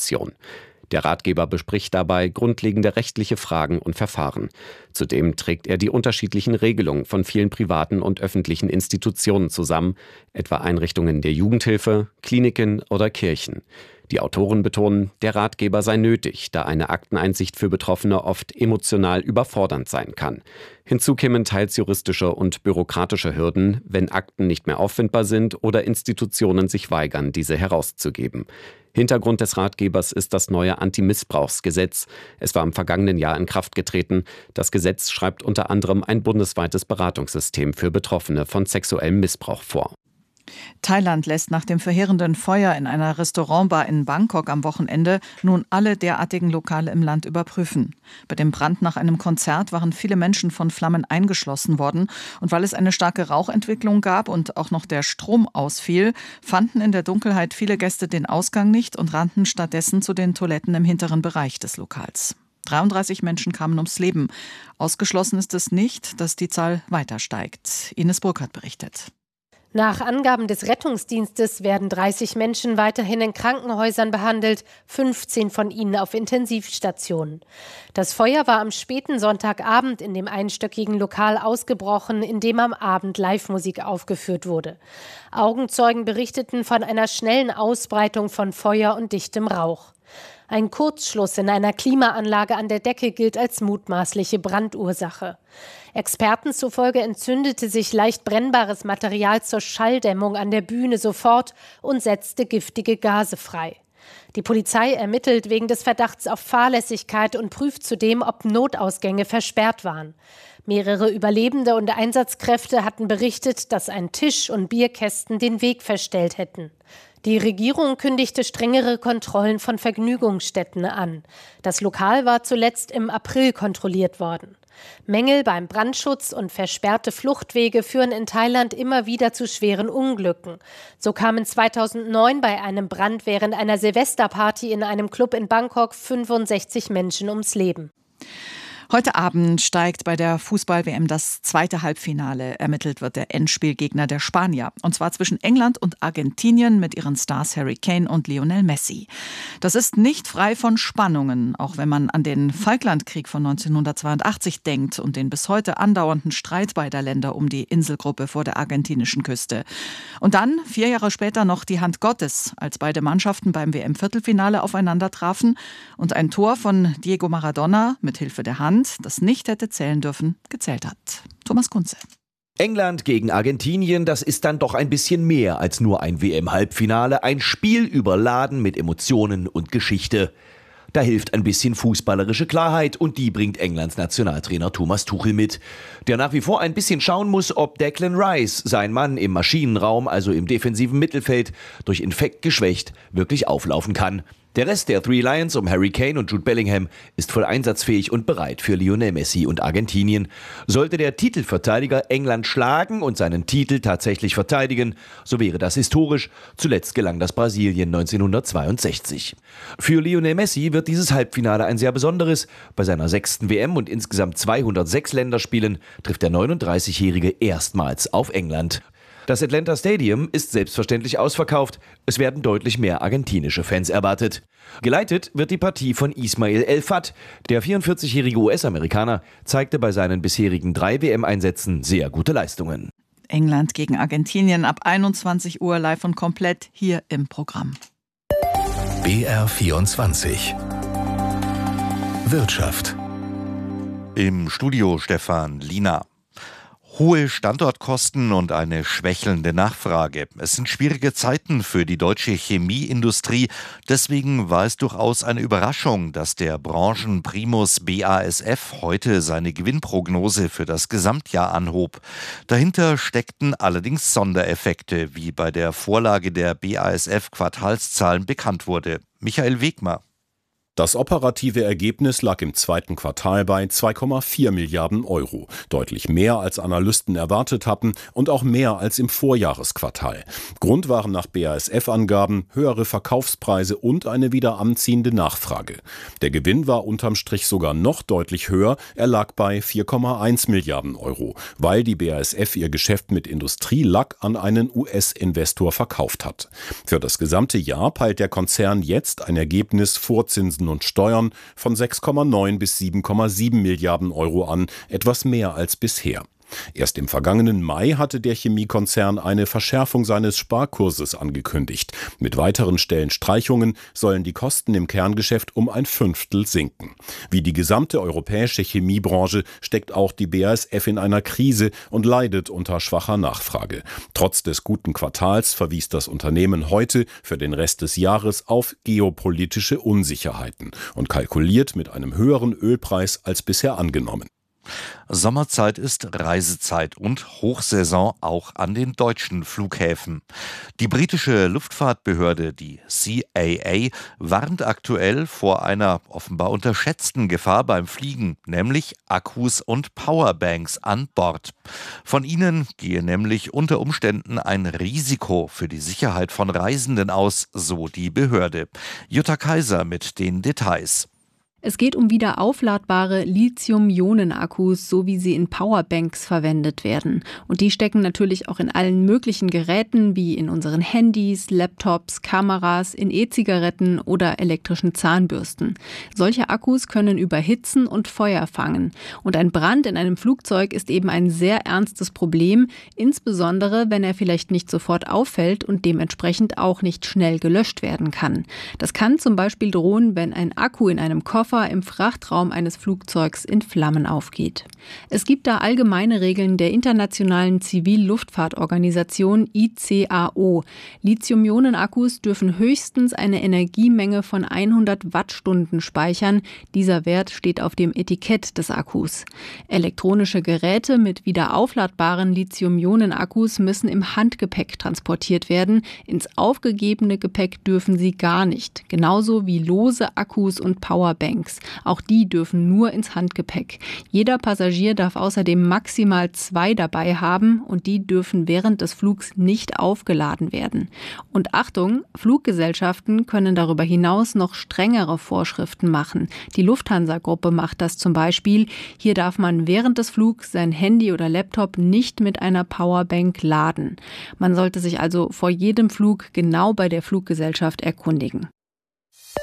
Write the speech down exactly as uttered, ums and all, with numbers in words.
Kommission. Der Ratgeber bespricht dabei grundlegende rechtliche Fragen und Verfahren. Zudem trägt er die unterschiedlichen Regelungen von vielen privaten und öffentlichen Institutionen zusammen, etwa Einrichtungen der Jugendhilfe, Kliniken oder Kirchen. Die Autoren betonen, der Ratgeber sei nötig, da eine Akteneinsicht für Betroffene oft emotional überfordernd sein kann. Hinzu kämen teils juristische und bürokratische Hürden, wenn Akten nicht mehr auffindbar sind oder Institutionen sich weigern, diese herauszugeben. Hintergrund des Ratgebers ist das neue Antimissbrauchsgesetz. Es war im vergangenen Jahr in Kraft getreten. Das Gesetz schreibt unter anderem ein bundesweites Beratungssystem für Betroffene von sexuellem Missbrauch vor. Thailand lässt nach dem verheerenden Feuer in einer Restaurantbar in Bangkok am Wochenende nun alle derartigen Lokale im Land überprüfen. Bei dem Brand nach einem Konzert waren viele Menschen von Flammen eingeschlossen worden. Und weil es eine starke Rauchentwicklung gab und auch noch der Strom ausfiel, fanden in der Dunkelheit viele Gäste den Ausgang nicht und rannten stattdessen zu den Toiletten im hinteren Bereich des Lokals. dreiunddreißig Menschen kamen ums Leben. Ausgeschlossen ist es nicht, dass die Zahl weiter steigt. Ines Burkhardt berichtet. Nach Angaben des Rettungsdienstes werden dreißig Menschen weiterhin in Krankenhäusern behandelt, fünfzehn von ihnen auf Intensivstationen. Das Feuer war am späten Sonntagabend in dem einstöckigen Lokal ausgebrochen, in dem am Abend Live-Musik aufgeführt wurde. Augenzeugen berichteten von einer schnellen Ausbreitung von Feuer und dichtem Rauch. Ein Kurzschluss in einer Klimaanlage an der Decke gilt als mutmaßliche Brandursache. Experten zufolge entzündete sich leicht brennbares Material zur Schalldämmung an der Bühne sofort und setzte giftige Gase frei. Die Polizei ermittelt wegen des Verdachts auf Fahrlässigkeit und prüft zudem, ob Notausgänge versperrt waren. Mehrere Überlebende und Einsatzkräfte hatten berichtet, dass ein Tisch und Bierkästen den Weg verstellt hätten. Die Regierung kündigte strengere Kontrollen von Vergnügungsstätten an. Das Lokal war zuletzt im April kontrolliert worden. Mängel beim Brandschutz und versperrte Fluchtwege führen in Thailand immer wieder zu schweren Unglücken. So kamen zweitausendneun bei einem Brand während einer Silvesterparty in einem Club in Bangkok fünfundsechzig Menschen ums Leben. Heute Abend steigt bei der Fußball-W M das zweite Halbfinale. Ermittelt wird der Endspielgegner der Spanier. Und zwar zwischen England und Argentinien mit ihren Stars Harry Kane und Lionel Messi. Das ist nicht frei von Spannungen, auch wenn man an den Falklandkrieg von neunzehnhundertzweiundachtzig denkt und den bis heute andauernden Streit beider Länder um die Inselgruppe vor der argentinischen Küste. Und dann, vier Jahre später, noch die Hand Gottes, als beide Mannschaften beim W M-Viertelfinale aufeinander trafen und ein Tor von Diego Maradona mit Hilfe der Hand, das nicht hätte zählen dürfen, gezählt hat. Thomas Kunze. England gegen Argentinien, das ist dann doch ein bisschen mehr als nur ein W M-Halbfinale. Ein Spiel überladen mit Emotionen und Geschichte. Da hilft ein bisschen fußballerische Klarheit und die bringt Englands Nationaltrainer Thomas Tuchel mit, der nach wie vor ein bisschen schauen muss, ob Declan Rice, sein Mann im Maschinenraum, also im defensiven Mittelfeld, durch Infekt geschwächt, wirklich auflaufen kann. Der Rest der Three Lions um Harry Kane und Jude Bellingham ist voll einsatzfähig und bereit für Lionel Messi und Argentinien. Sollte der Titelverteidiger England schlagen und seinen Titel tatsächlich verteidigen, so wäre das historisch. Zuletzt gelang das Brasilien neunzehnhundertzweiundsechzig. Für Lionel Messi wird dieses Halbfinale ein sehr besonderes. Bei seiner sechsten W M und insgesamt zweihundertsechs Länderspielen trifft der neununddreißigjährige erstmals auf England. Das Atlanta Stadium ist selbstverständlich ausverkauft. Es werden deutlich mehr argentinische Fans erwartet. Geleitet wird die Partie von Ismail El Fat. Der vierundvierzigjährige U S-Amerikaner zeigte bei seinen bisherigen drei W M-Einsätzen sehr gute Leistungen. England gegen Argentinien ab einundzwanzig Uhr live und komplett hier im Programm. B R vierundzwanzig Wirtschaft. Im Studio Stefan Lina. Hohe Standortkosten und eine schwächelnde Nachfrage. Es sind schwierige Zeiten für die deutsche Chemieindustrie. Deswegen war es durchaus eine Überraschung, dass der Branchenprimus B A S F heute seine Gewinnprognose für das Gesamtjahr anhob. Dahinter steckten allerdings Sondereffekte, wie bei der Vorlage der B A S F-Quartalszahlen bekannt wurde. Michael Wegmer. Das operative Ergebnis lag im zweiten Quartal bei zwei Komma vier Milliarden Euro, deutlich mehr als Analysten erwartet hatten und auch mehr als im Vorjahresquartal. Grund waren nach B A S F-Angaben höhere Verkaufspreise und eine wieder anziehende Nachfrage. Der Gewinn war unterm Strich sogar noch deutlich höher, er lag bei vier Komma eins Milliarden Euro, weil die B A S F ihr Geschäft mit Industrielack an einen U S-Investor verkauft hat. Für das gesamte Jahr peilt der Konzern jetzt ein Ergebnis vor Zinsen und Steuern von sechs Komma neun bis sieben Komma sieben Milliarden Euro an, etwas mehr als bisher. Erst im vergangenen Mai hatte der Chemiekonzern eine Verschärfung seines Sparkurses angekündigt. Mit weiteren Stellenstreichungen sollen die Kosten im Kerngeschäft um ein Fünftel sinken. Wie die gesamte europäische Chemiebranche steckt auch die B A S F in einer Krise und leidet unter schwacher Nachfrage. Trotz des guten Quartals verwies das Unternehmen heute für den Rest des Jahres auf geopolitische Unsicherheiten und kalkuliert mit einem höheren Ölpreis als bisher angenommen. Sommerzeit ist Reisezeit und Hochsaison auch an den deutschen Flughäfen. Die britische Luftfahrtbehörde, die C A A, warnt aktuell vor einer offenbar unterschätzten Gefahr beim Fliegen, nämlich Akkus und Powerbanks an Bord. Von ihnen gehe nämlich unter Umständen ein Risiko für die Sicherheit von Reisenden aus, so die Behörde. Jutta Kaiser mit den Details. Es geht um wieder aufladbare Lithium-Ionen-Akkus, so wie sie in Powerbanks verwendet werden. Und die stecken natürlich auch in allen möglichen Geräten, wie in unseren Handys, Laptops, Kameras, in E-Zigaretten oder elektrischen Zahnbürsten. Solche Akkus können überhitzen und Feuer fangen. Und ein Brand in einem Flugzeug ist eben ein sehr ernstes Problem, insbesondere wenn er vielleicht nicht sofort auffällt und dementsprechend auch nicht schnell gelöscht werden kann. Das kann zum Beispiel drohen, wenn ein Akku in einem Koffer im Frachtraum eines Flugzeugs in Flammen aufgeht. Es gibt da allgemeine Regeln der Internationalen Zivilluftfahrtorganisation I C A O. Lithium-Ionen-Akkus dürfen höchstens eine Energiemenge von hundert Wattstunden speichern. Dieser Wert steht auf dem Etikett des Akkus. Elektronische Geräte mit wieder aufladbaren Lithium-Ionen-Akkus müssen im Handgepäck transportiert werden. Ins aufgegebene Gepäck dürfen sie gar nicht. Genauso wie lose Akkus und Powerbanks. Auch die dürfen nur ins Handgepäck. Jeder Passagier darf außerdem maximal zwei dabei haben und die dürfen während des Flugs nicht aufgeladen werden. Und Achtung, Fluggesellschaften können darüber hinaus noch strengere Vorschriften machen. Die Lufthansa-Gruppe macht das zum Beispiel. Hier darf man während des Flugs sein Handy oder Laptop nicht mit einer Powerbank laden. Man sollte sich also vor jedem Flug genau bei der Fluggesellschaft erkundigen.